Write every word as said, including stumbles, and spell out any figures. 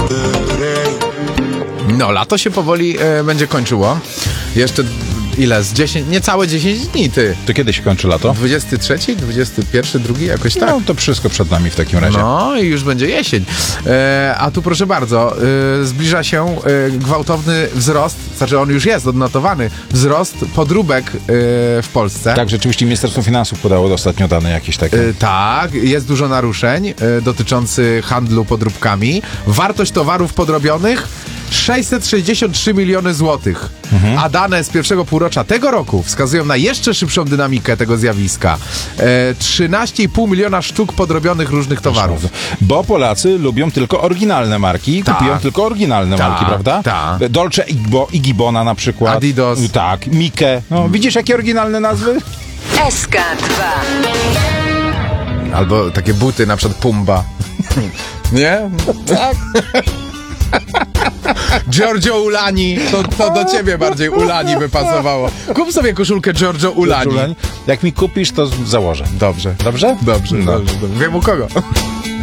No, lato się powoli e, będzie kończyło. Jeszcze ile? Z dziesięć, niecałe dziesięć dni, ty. To kiedy się kończy lato? dwudziesty trzeci, dwudziesty pierwszy, drugi, jakoś tak. No, to wszystko przed nami w takim razie. No i już będzie jesień. E, a tu proszę bardzo, e, zbliża się e, gwałtowny wzrost, znaczy on już jest odnotowany, wzrost podróbek e, w Polsce. Tak, rzeczywiście Ministerstwo Finansów podało ostatnio dane jakieś takie. E, tak, jest dużo naruszeń e, dotyczących handlu podróbkami. Wartość towarów podrobionych sześćset sześćdziesiąt trzy miliony złotych, mhm. a dane z pierwszego półrocza tego roku wskazują na jeszcze szybszą dynamikę tego zjawiska. E, trzynaście i pół miliona sztuk podrobionych różnych towarów. Bo Polacy lubią tylko oryginalne marki, Ta. kupują tylko oryginalne Ta. marki, prawda? Ta. Dolce Igbo, Igibona na przykład. Adidas. Tak, Mike. No, hmm. Widzisz jakie oryginalne nazwy? S K dwa. Albo takie buty, na przykład Pumba. Nie? Tak. Giorgio Ulani, to, to do ciebie bardziej Ulani by pasowało. Kup sobie koszulkę Giorgio Ulani. Jak mi kupisz, to założę. Dobrze. Dobrze? Dobrze, no. dobrze, dobrze. Wiem u kogo.